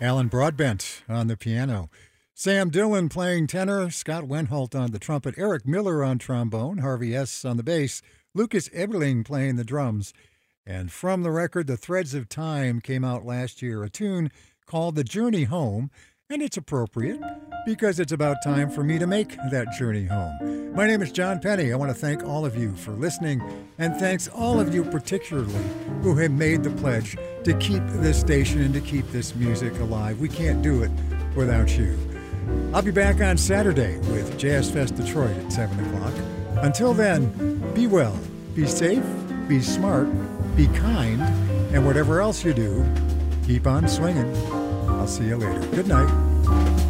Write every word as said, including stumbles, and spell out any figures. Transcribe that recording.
Alan Broadbent on the piano. Sam Dillon playing tenor, Scott Wenholt on the trumpet, Eric Miller on trombone, Harvey S. on the bass, Lucas Eberling playing the drums. And from the record, The Threads of Time came out last year, a tune called The Journey Home, and it's appropriate because it's about time for me to make that journey home. My name is John Penny. I want to thank all of you for listening, and thanks all of you particularly who have made the pledge to keep this station and to keep this music alive. We can't do it without you. I'll be back on Saturday with Jazz Fest Detroit at seven o'clock. Until then, be well, be safe, be smart, be kind, and whatever else you do, keep on swinging. I'll see you later. Good night.